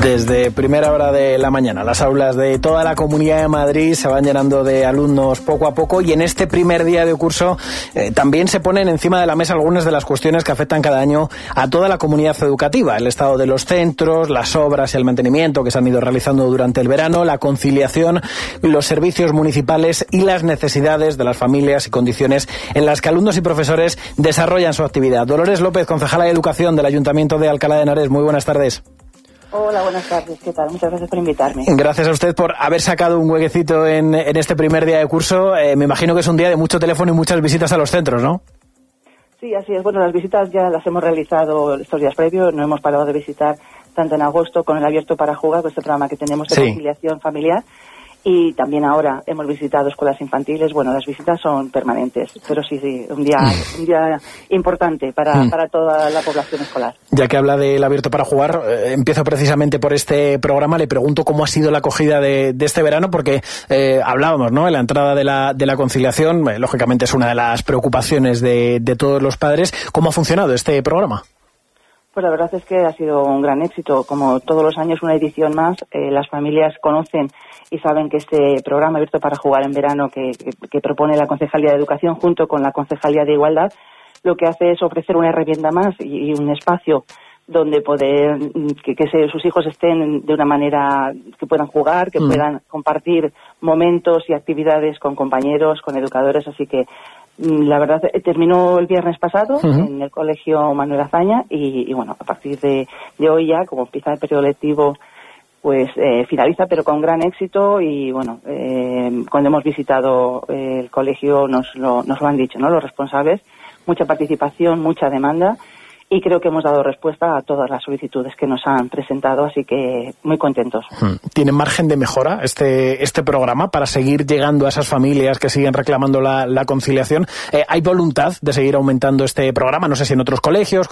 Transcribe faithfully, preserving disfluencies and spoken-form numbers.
Desde primera hora de la mañana, las aulas de toda la Comunidad de Madrid se van llenando de alumnos poco a poco y en este primer día de curso eh, también se ponen encima de la mesa algunas de las cuestiones que afectan cada año a toda la comunidad educativa. El estado de los centros, las obras y el mantenimiento que se han ido realizando durante el verano, la conciliación, los servicios municipales y las necesidades de las familias y condiciones en las que alumnos y profesores desarrollan su actividad. Dolores López, concejala de Educación del Ayuntamiento de Alcalá de Henares, muy buenas tardes. Hola, buenas tardes, ¿qué tal? Muchas gracias por invitarme. Gracias a usted por haber sacado un huequecito en, en este primer día de curso. Eh, me imagino que es un día de mucho teléfono y muchas visitas a los centros, ¿no? Sí, así es. Bueno, las visitas ya las hemos realizado estos días previos, no hemos parado de visitar tanto en agosto con el Abierto para Jugar, con este programa que tenemos de sí. conciliación familiar, y también ahora hemos visitado escuelas infantiles. Bueno, las visitas son permanentes, pero sí, sí, un día, un día importante para, mm. para toda la población escolar. Ya que habla del Abierto para Jugar, eh, empiezo precisamente por este programa. Le pregunto cómo ha sido la acogida de, de este verano, porque eh, hablábamos, ¿no?, en la entrada de la, de la conciliación, eh, lógicamente es una de las preocupaciones de, de todos los padres. ¿Cómo ha funcionado este programa? Pues la verdad es que ha sido un gran éxito. Como todos los años, una edición más. Eh, las familias conocen y saben que este programa Abierto para Jugar en verano que, que, que propone la Concejalía de Educación junto con la Concejalía de Igualdad, lo que hace es ofrecer una herramienta más y, y un espacio donde poder que, que se, sus hijos estén de una manera que puedan jugar, que mm. puedan compartir momentos y actividades con compañeros, con educadores. Así que la verdad, terminó el viernes pasado uh-huh. en el Colegio Manuel Azaña y, y bueno, a partir de, de hoy ya, como empieza el periodo lectivo, pues eh, finaliza, pero con gran éxito. Y bueno, eh, cuando hemos visitado el colegio nos lo, nos lo han dicho, ¿no?, los responsables, mucha participación, mucha demanda. Y creo que hemos dado respuesta a todas las solicitudes que nos han presentado, así que muy contentos. ¿Tiene margen de mejora este este programa para seguir llegando a esas familias que siguen reclamando la, la conciliación? Eh, ¿Hay voluntad de seguir aumentando este programa? No sé si en otros colegios,